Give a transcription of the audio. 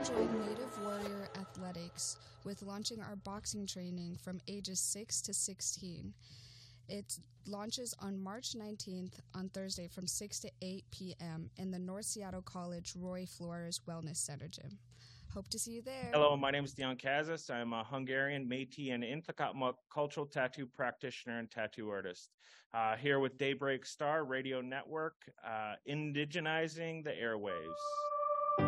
join Native Warrior Athletics with launching our boxing training from ages 6 to 16. It launches on March 19th on Thursday from 6 to 8 p.m. in the North Seattle College Roy Flores Wellness Center gym. Hope to see you there. Hello, my name is Dion Kazas. I'm a Hungarian, Métis, and Inthakatma cultural tattoo practitioner and tattoo artist. Here with Daybreak Star Radio Network, indigenizing the airwaves.